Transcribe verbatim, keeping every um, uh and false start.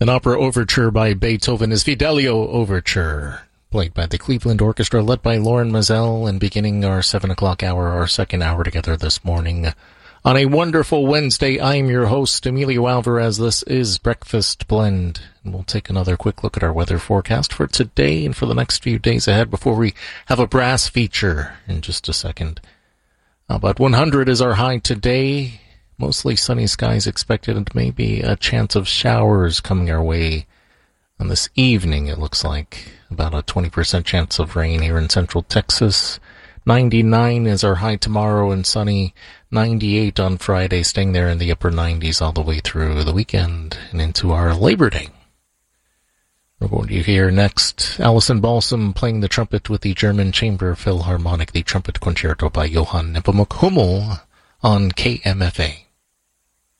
An opera overture by Beethoven is Fidelio Overture, played by the Cleveland Orchestra, led by Lauren Mazel, and beginning our seven o'clock hour, our second hour together this morning. On a wonderful Wednesday, I'm your host, Emilio Alvarez. This is Breakfast Blend, and we'll take another quick look at our weather forecast for today and for the next few days ahead before we have a brass feature in just a second. About one hundred is our high today. Mostly sunny skies expected, and maybe a chance of showers coming our way on this evening. It looks like about a twenty percent chance of rain here in central Texas. ninety-nine is our high tomorrow and sunny. ninety-eight on Friday, staying there in the upper nineties all the way through the weekend and into our Labor Day. We're going to hear next Alison Balsam playing the trumpet with the German Chamber Philharmonic, the Trumpet Concerto by Johann Nepomuk Hummel on K M F A.